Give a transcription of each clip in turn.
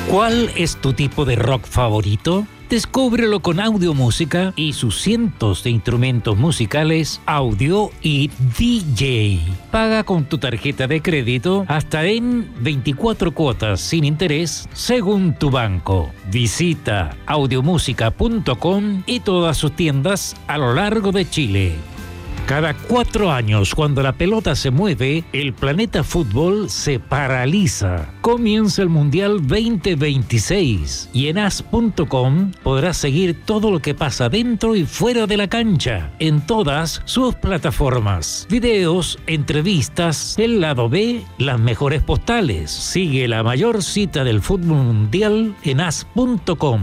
¿Cuál es tu tipo de rock favorito? Descúbrelo con Audiomúsica y sus cientos de instrumentos musicales, audio y DJ. Paga con tu tarjeta de crédito hasta en 24 cuotas sin interés según tu banco. Visita audiomusica.com y todas sus tiendas a lo largo de Chile. Cada 4 años, cuando la pelota se mueve, el planeta fútbol se paraliza. Comienza el Mundial 2026 y en as.com podrás seguir todo lo que pasa dentro y fuera de la cancha, en todas sus plataformas. Videos, entrevistas, el lado B, las mejores postales. Sigue la mayor cita del fútbol mundial en as.com.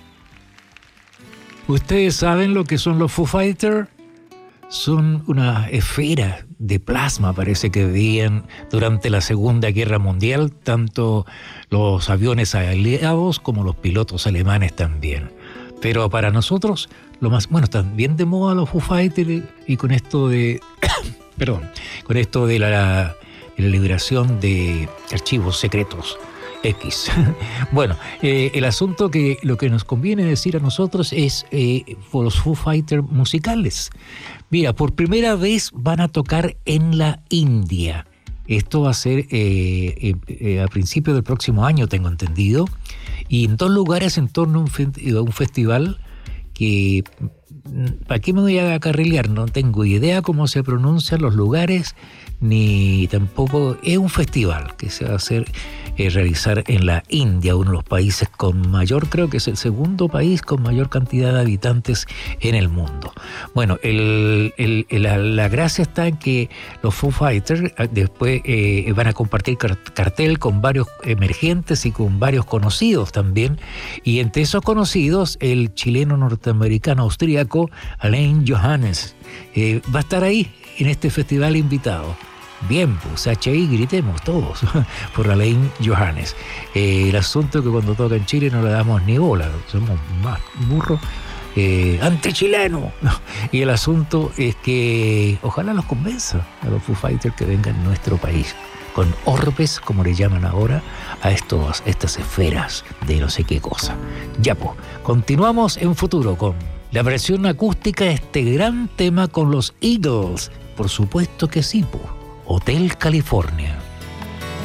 ¿Ustedes saben lo que son los Foo Fighters? Son una esfera de plasma, parece que veían durante la Segunda Guerra Mundial, tanto los aviones aliados como los pilotos alemanes también. Pero para nosotros, lo más, bueno, están bien de moda los Foo Fighters y con esto de, con esto de la liberación de archivos secretos. X. Bueno, el asunto que lo que nos conviene decir a nosotros es por los Foo Fighters musicales. Mira, por primera vez van a tocar en la India. Esto va a ser a principios del próximo año, tengo entendido. Y en 2 lugares en torno a un festival que... ¿Para qué me voy a carrilear? No tengo idea cómo se pronuncian los lugares, ni tampoco... Es un festival que se va a hacer, realizar en la India, uno de los países con mayor, creo que es el segundo país con mayor cantidad de habitantes en el mundo. Bueno, la gracia está en que los Foo Fighters después van a compartir cartel con varios emergentes y con varios conocidos también, y entre esos conocidos, el chileno norteamericano austríaco Alain Johannes va a estar ahí en este festival invitado. Bien, pues HI, gritemos todos por Alain Johannes. El asunto es que cuando toca en Chile no le damos ni bola, somos más burros, anti-chileno. Y el asunto es que ojalá los convenza a los Foo Fighters que vengan a nuestro país con orbes, como le llaman ahora, a estas esferas de no sé qué cosa. Ya, pues, continuamos en futuro con la versión acústica de este gran tema con los Eagles. Por supuesto que sí, po. Hotel California.